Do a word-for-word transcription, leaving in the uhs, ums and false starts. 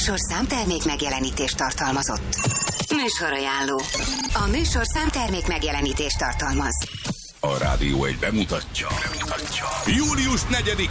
műsorszám termék megjelenítést tartalmazott. Műsorajánló. A műsorszám termék megjelenítést tartalmaz. A Rádió egy bemutatja. bemutatja. július negyedike